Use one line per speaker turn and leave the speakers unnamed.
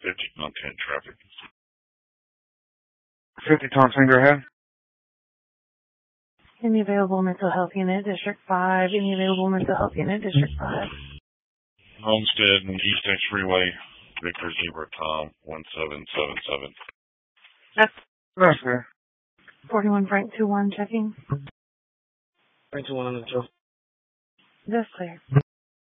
50 on 10 traffic.
50 Thompson, go ahead.
Any available mental health unit, District 5. Any available mental health unit, District 5.
Homestead and East X Freeway, Victor Zebra Tom 1777.
That's fair.
41 Frank 21 checking.
Frank 21 on the 12.
That's clear.